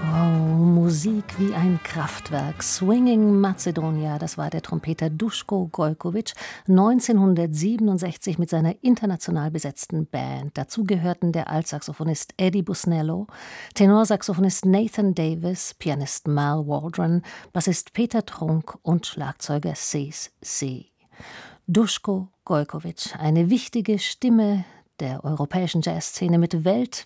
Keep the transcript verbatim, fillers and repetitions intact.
Wow, Musik wie ein Kraftwerk. Swinging Macedonia, das war der Trompeter Duško Gojković, neunzehnhundertsiebenundsechzig mit seiner international besetzten Band. Dazu gehörten der Altsaxophonist Eddie Busnello, Tenorsaxophonist Nathan Davis, Pianist Mal Waldron, Bassist Peter Trunk und Schlagzeuger Cees C. Duško Gojković, eine wichtige Stimme der europäischen Jazzszene mit welt-